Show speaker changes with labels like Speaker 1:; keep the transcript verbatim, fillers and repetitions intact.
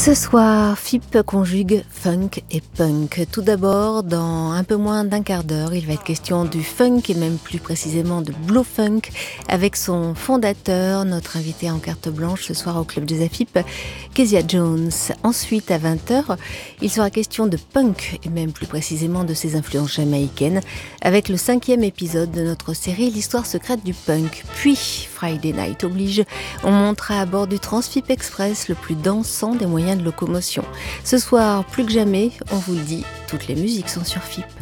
Speaker 1: Ce soir, F I P conjugue funk et punk. Tout d'abord, dans un peu moins d'un quart d'heure, il va être question du funk et même plus précisément de Blue Funk avec son fondateur, notre invité en carte blanche ce soir au Club des F I P, Kezia Jones. Ensuite, à vingt heures, il sera question de punk et même plus précisément de ses influences jamaïcaines avec le cinquième épisode de notre série L'histoire secrète du punk. Puis, Friday Night oblige, on montera à bord du Transfip Express, le plus dansant des moyens de locomotion. Ce soir, plus que jamais, on vous le dit, toutes les musiques sont sur F I P.